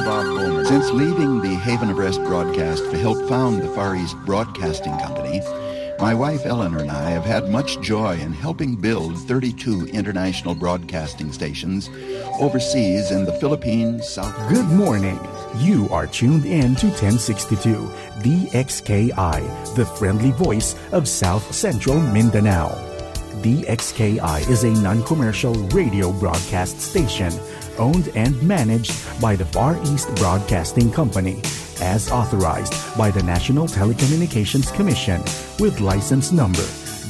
Bob Bowman. Since leaving the Haven of Rest broadcast to help found the Far East Broadcasting Company, my wife Eleanor and I have had much joy in helping build 32 international broadcasting stations overseas in the Philippines, South Korea. Good morning. You are tuned in to 1062 DXKI, the friendly voice of South Central Mindanao. DXKI is a non-commercial radio broadcast station owned and managed by the Far East Broadcasting Company, as authorized by the National Telecommunications Commission with license number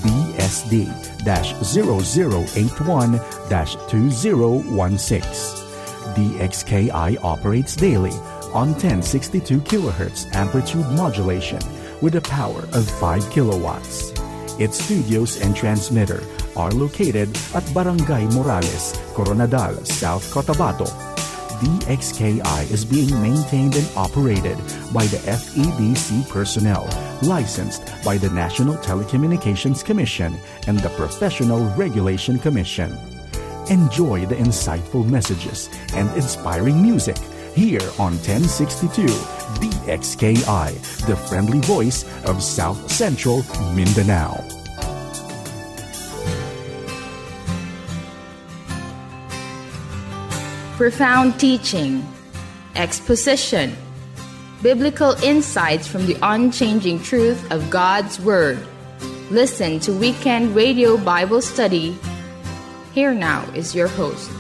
BSD-0081-2016. DXKI operates daily on 1062 kHz amplitude modulation with a power of 5 kilowatts. Its studios and transmitter are located at Barangay Morales, Coronadal, South Cotabato. DXKI is being maintained and operated by the FEBC personnel, licensed by the National Telecommunications Commission and the Professional Regulation Commission. Enjoy the insightful messages and inspiring music here on 1062 DXKI, the friendly voice of South Central Mindanao. Profound teaching, exposition, biblical insights from the unchanging truth of God's Word. Listen to Weekend Radio Bible Study. Here now is your host.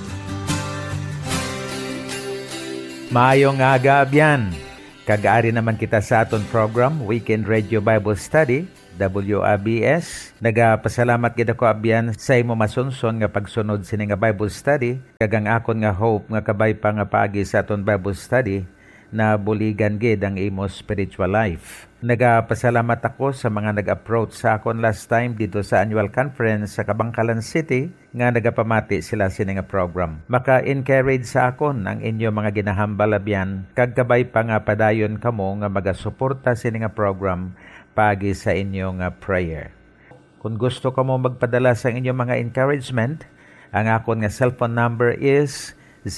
Maayong aga abyan. Kagaari naman kita sa aton program, Weekend Radio Bible Study, WABS. Nagapasalamat kita ko abyan sa imo masunson nga pagsunod sini nga Bible Study. Kagang akon nga hope nga kabay pa nga paagi sa aton Bible Study na buligan gid ang imo spiritual life. Nagapasalamat ako sa mga nag-approach sa akon last time dito sa annual conference sa Kabangkalan City nga nagapamati sila sini nga program. Maka-encourage sa akon ang inyo mga ginahambal abyan kag kabay pa nga padayon kamo nga magasuporta sini nga program pagi sa inyong prayer. Kung gusto ka mo magpadala sa inyong mga encouragement, ang akon nga cellphone number is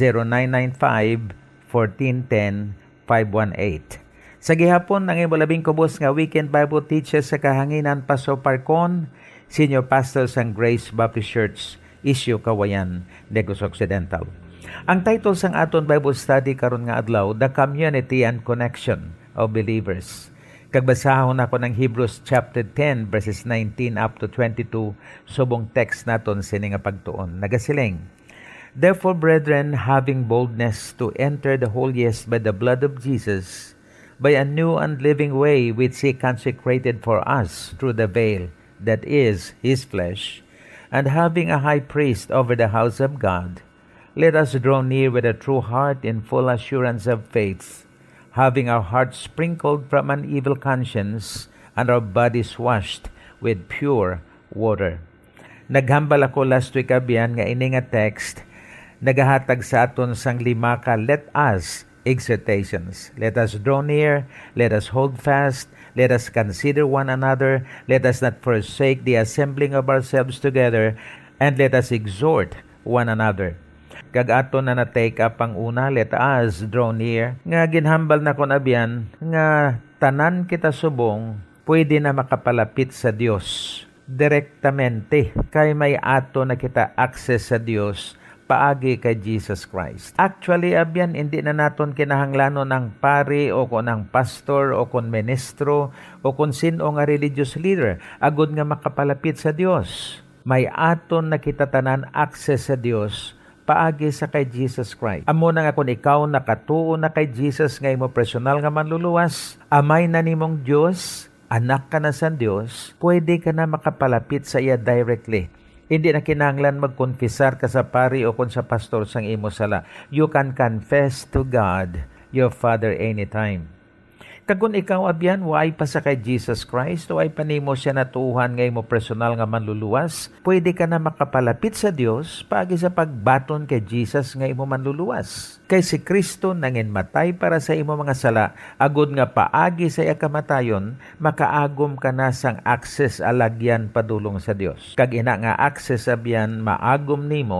0995-1410-518. Sa gihapon, ang imo labing kubos nga Weekend Bible Teacher sa kahanginan, Pastor Parcon, Senior Pastor sang Grace Baptist Church, Isyo Kawayan, Negros Occidental. Ang title sang aton Bible Study karon nga adlaw, The Community and Connection of Believers. Kagbasahon ako ng Hebrews chapter 10 verses 19 up to 22, subong text naton sini nga pagtuon. Nagasiling, Therefore, brethren, having boldness to enter the holiest by the blood of Jesus, by a new and living way which he consecrated for us through the veil, that is, his flesh, and having a high priest over the house of God, let us draw near with a true heart in full assurance of faith, having our hearts sprinkled from an evil conscience, and our bodies washed with pure water. Naghambal ako last week abyan nga ini nga text, nagahatag sa aton sang 5 ka let us exhortations. Let us draw near, let us hold fast, let us consider one another, let us not forsake the assembling of ourselves together, and let us exhort one another. Kag ato na na-take up ang una, let us draw near. Nga ginhambal na kon abyan, nga tanan kita subong, pwede na makapalapit sa Dios direktamente. Kay may ato na kita access sa Dios paagi kay Jesus Christ. Actually, abyan, hindi na naton kinahanglanon ng pari o kung ng pastor o kung ministro o kung sino nga religious leader. Agud nga makapalapit sa Dios. May aton na kita tanan access sa Dios paagi sa kay Jesus Christ. Amo na nga kung ikaw nakatuo na kay Jesus nga imo personal nga manluluwas, amay na nimong Dios, anak ka na sa Dios, pwede ka na makapalapit sa iya directly. Hindi na kinahanglan magkonfesar ka sa pari o kung sa pastor sang imo sala. You can confess to God, your Father, anytime. Kung ikaw abyan, waay pa sa kay Jesus Christ, o ay panimo siya natuhan ngay mo personal nga manluluwas, pwede ka na makapalapit sa Dios pagi sa pagbaton kay Jesus ngay mo manluluwas. Kay si Kristo nangin matay para sa imo mga sala, agud nga paagi sa iya kamatayon, makaagom ka na sang access alagyan padulong sa Dios. Kag ina nga access abyan maagom nimo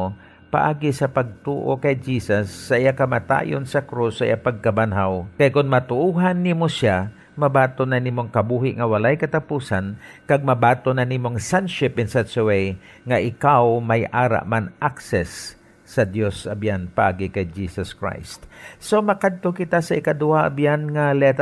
paagi sa pagtuo kay Jesus sa iya kamatayon sa krus sa iya pagkabanhaw. Kay kung matuuhan nimo siya, mabato na nimong kabuhi nga walay katapusan, kag mabato na nimong sonship in such a way nga ikaw may ara man access sa Dios abyan paagi kay Jesus Christ. So makadto kita sa ikaduha abyan nga let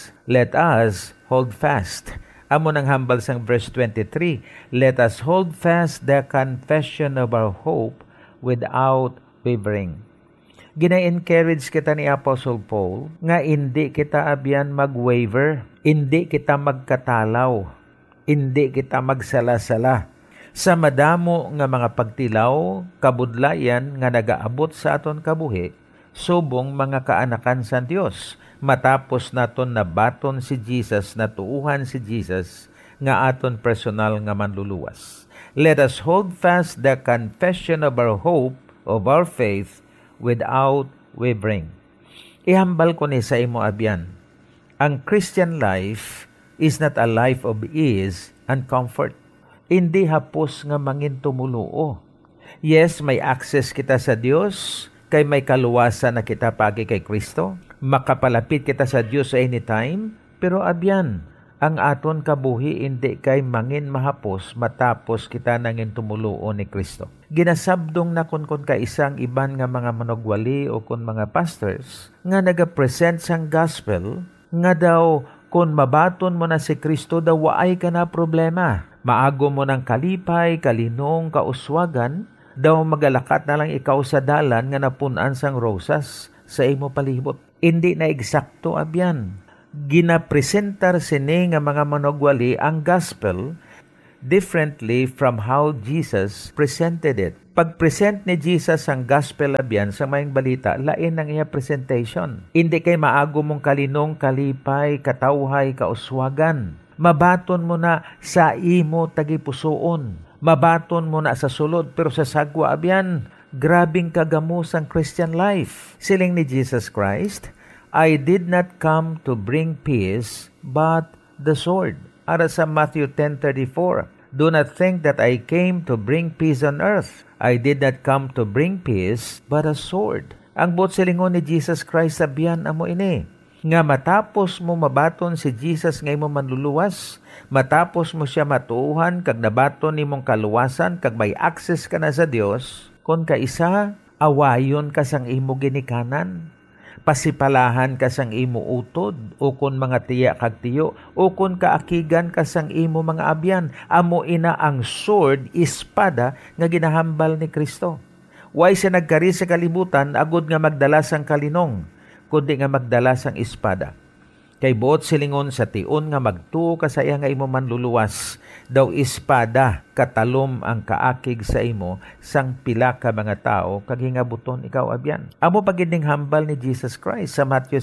us hold fast. Amo nang hambal sang verse 23, let us hold fast the confession of our hope without wavering. Gina-encourage kita ni Apostle Paul nga hindi kita abyan mag-waver, hindi kita magkatalaw, hindi kita magsalasala sa madamo nga mga pagtilaw, kabudlayan nga nagaabot sa aton kabuhi, subong mga kaanakan sa Dios. Matapos naton nabaton si Jesus, natuuhan si Jesus, nga aton personal nga manluluwas. Let us hold fast the confession of our hope, of our faith, without wavering. Ihambal ko ni sa imo abyan. Ang Christian life is not a life of ease and comfort. Hindi hapos nga mangin tumuluo. Yes, may access kita sa Dios, kay may kaluwasan na kita pagi kay Kristo. Makapalapit kita sa Dios anytime, pero abyan, ang aton kabuhi hindi kay mangin mahapos matapos kita nangin tumuluo ni Kristo. Ginasabdong na kun ka isang iban nga mga manugwali o kun mga pastors nga nagapresent sang gospel nga daw kun mabaton mo na si Kristo daw waay ka na problema. Maago mo ng kalipay, kalinong, kauswagan, daw magalakat na lang ikaw sa dalan nga napunan sang rosas sa imo palibot. Hindi na eksakto abyan. Ginapresentar sini nga mga manugwali ang gospel differently from how Jesus presented it. Pag-present ni Jesus ang gospel abyan sa mayang balita, lain ang iya presentation. Hindi kay maago mong kalinong, kalipay, katawhay, kauswagan. Mabaton mo na sa imo tagipusoon. Mabaton mo na sa sulod, pero sa sagwa abyan, grabing kagamos ang Christian life. Siling ni Jesus Christ, I did not come to bring peace, but the sword. Ara sa Matthew 10:34, do not think that I came to bring peace on earth. I did not come to bring peace, but a sword. Ang bot silingon ni Jesus Christ sabihan amo ini. Nga matapos mo mabaton si Jesus nga imo manluluwas, matapos mo siya matuuhan, kag nabaton nimong kaluwasan, kag may access ka na sa Dios, kon ka isa, awayon ka sang imo ginikanan, pasipalahan ka sang imo utod, o kon mga tiya kag tiyo, o kon kaakigan ka sang imo mga abyan, amo ina ang sword, espada, nga ginahambal ni Kristo. Way siya nagkari sa kalibutan, agud nga magdala sang kalinong, kundi nga magdala sang espada. Kay buot silingon sa tion nga magtuo ka sa iya nga imo manluluwas, daw espada katalom ang kaakig sa imo sang pila ka mga tao kag hingabuton ikaw abyan. Amo pagiding hambal ni Jesus Christ sa Matthew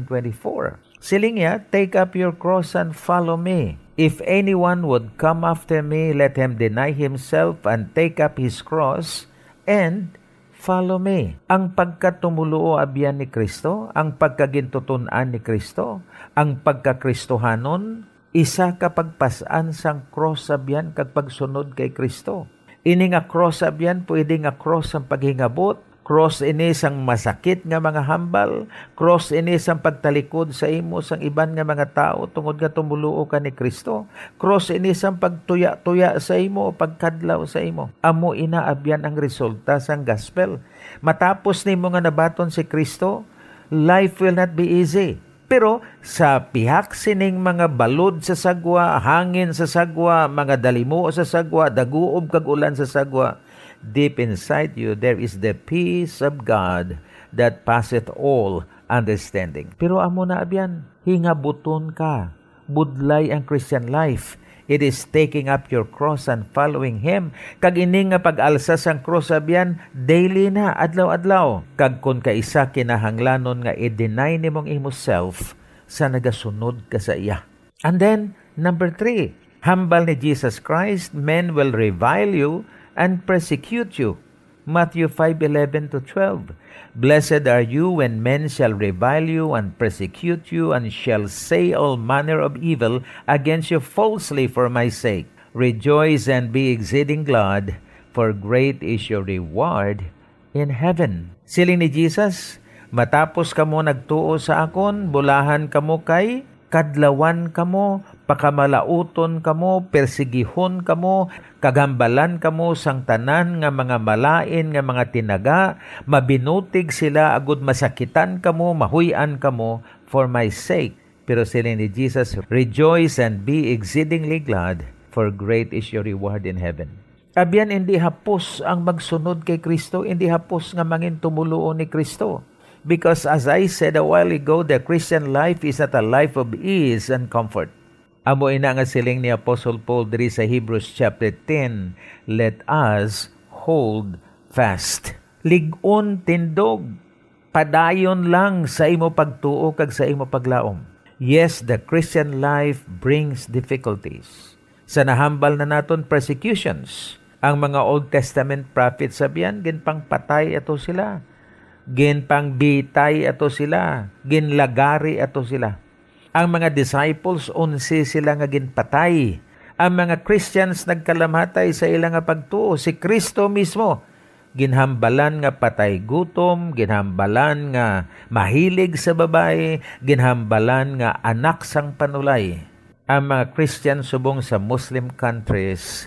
16:24. Siling niya, take up your cross and follow me. If anyone would come after me, let him deny himself and take up his cross and follow me. Ang pagkatumuluo abyan ni Kristo, ang pagkagintutunan ni Kristo, ang pagkakristohanon, isa ka pagpasan sang cross abyan kag pagsunod kay Kristo. Ini nga cross abyan, pwede nga cross ang paghingabot, cross ini sang masakit nga mga hambal, cross ini sang pagtalikod sa imo sang iban nga mga tao tungod nga tumuluo ka ni Kristo, cross ini sang pagtuya-tuya sa imo o pagkadlaw sa imo. Amo inaabyan ang resulta sang gospel. Matapos nimo nga nabaton si Kristo, life will not be easy. Pero sa pihak sining mga balod sa sagwa, hangin sa sagwa, mga dalimo sa sagwa, daguob kag ulan sa sagwa, deep inside you, there is the peace of God that passeth all understanding. Pero amo na abyan, hingabuton ka. Budlay ang Christian life. It is taking up your cross and following Him. Kag ining nga pag-alsa sang cross abyan, daily na, adlaw-adlaw. Kag kun kaisa kinahanglanon nga i-deny nimong imo self sa nagasunod ka sa iya. And then, number 3, hambal ni Jesus Christ, men will revile you and persecute you. Matthew 5:11-12. Blessed are you when men shall revile you and persecute you and shall say all manner of evil against you falsely for my sake. Rejoice and be exceeding glad, for great is your reward in heaven. Siling ni Jesus, matapos kamo nagtuo sa akon, bulahan kamo kay, kadlawan kamo, pakamalauton kamo, persigihon kamo, kagambalan kamo sang tanan nga mga malain nga mga tinaga, mabinutig sila agud masakitan kamo, mahuyan kamo for my sake. Pero siling ni Jesus, rejoice and be exceedingly glad, for great is your reward in heaven. Abyan, hindi hapos ang magsunod kay Kristo, hindi hapos nga mangin tumuluon ni Kristo. Because as I said a while ago, the Christian life is not a life of ease and comfort. Amo ina nga siling ni Apostle Paul diri sa Hebrews chapter 10, let us hold fast. Lig-on tindog, padayon lang sa imo pagtuo kag sa imo paglaom. Yes, the Christian life brings difficulties. Sa nahambal na naton persecutions, ang mga Old Testament prophets sabihan, ginpang patay ato sila. Ginpang bitay ato sila. Ginlagari ato sila. Ang mga disciples, 11 sila nga ginpatay. Ang mga Christians nagkalamhatay sa ilang nga pagtuo. Si Kristo mismo, ginhambalan nga patay gutom, ginhambalan nga mahilig sa babae, ginhambalan nga anak sang panulay. Ang mga Christian subong sa Muslim countries,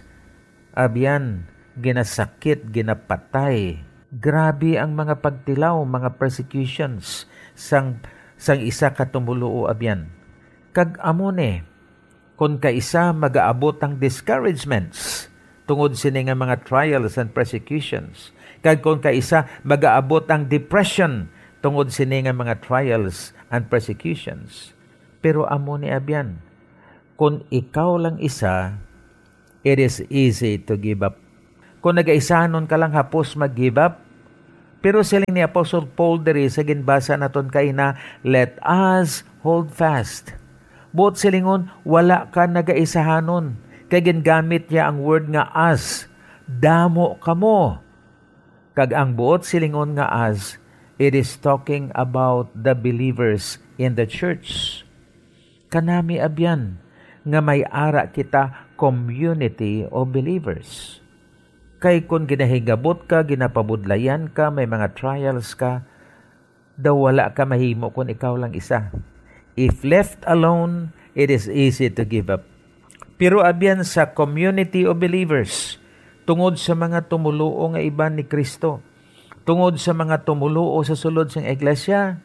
abyan, ginasakit, ginapatay. Grabe ang mga pagtilaw, mga persecutions sang isa katumuluo abyan. Kag amone, kung kaisa magaabot ang discouragements tungod sini nga mga trials and persecutions. Kag kung kaisa magaabot ang depression tungod sini nga mga trials and persecutions. Pero amone abyan, kung ikaw lang isa, it is easy to give up. Kung nag-aisahanon ka lang hapos mag-give up, pero siling ni Apostle Paul diri sa ginbasa naton kay na, let us hold fast. Buot silingon, wala ka nag-aisahanon. Kay gingamit niya ang word nga as, damo kamo. Kag ang buot silingon nga as, it is talking about the believers in the church. Kanami abyan, nga may ara kita community of believers. Kay kung ginahigabot ka, ginapabudlayan ka, may mga trials ka, daw wala ka mahimo kung ikaw lang isa. If left alone, it is easy to give up. Pero abyan sa community of believers, tungod sa mga tumuluo nga iban ni Kristo, tungod sa mga tumuluo sa sulod sang iglesia,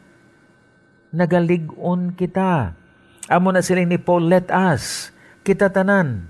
nagalig-on kita. Amo na siling ni Paul, let us, kita tanan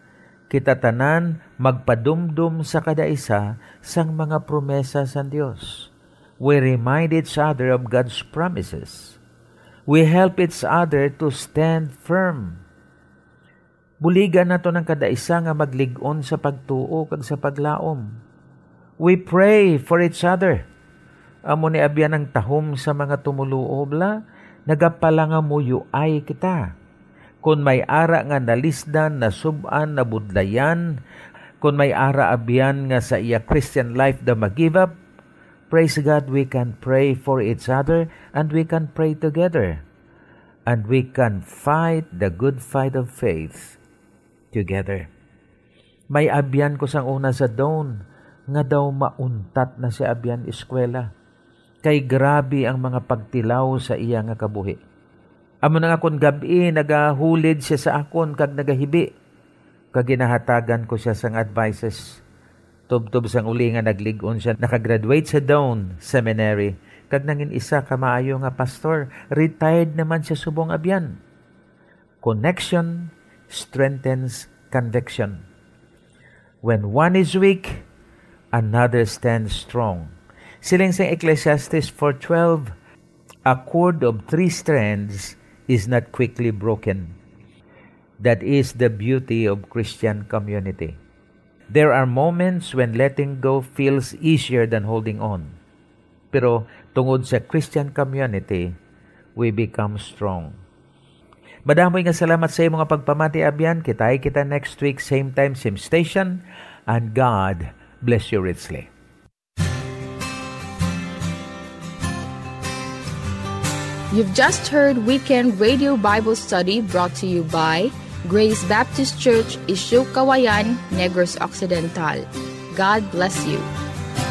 magpadumdum sa kada isa sang mga promesa sa Dios. We remind each other of God's promises. We help each other to stand firm. Buligan nato ng kada isa nga maglig-on sa pagtuo kag sa paglaom. We pray for each other. Amo ni abyan ang tahom sa mga tumuluo bla, nagapala nga muyo ay kita. Kung may ara nga nalisdan, nasuban, nabudlayan, kung may ara abyan nga sa iya Christian life da mag-give up, praise God, we can pray for each other and we can pray together. And we can fight the good fight of faith together. May abyan ko sang una sa doon, nga daw mauntat na si abyan eskwela. Kay grabe ang mga pagtilaw sa iya nga kabuhi. Amo na nga kung gabi, nagahulid siya sa akon, kag nagahibi. Kag ginahatagan ko siya sang advices. Tub-tub sang uli nga naglig-on siya, nakagraduate sa Down Seminary. Kag nangin isa kamaayo nga pastor, retired naman siya subong abyan. Connection strengthens conviction. When one is weak, another stands strong. Siling sa Ecclesiastes 4:12, a cord of 3 strands is not quickly broken. That is the beauty of Christian community. There are moments when letting go feels easier than holding on. Pero tungod sa Christian community, we become strong. Madamoy nga salamat sa iyong mga pagpamati abyan. Kita next week, same time, same station. And God bless you richly. You've just heard Weekend Radio Bible Study brought to you by Grace Baptist Church, Isyu Kawayan, Negros Occidental. God bless you.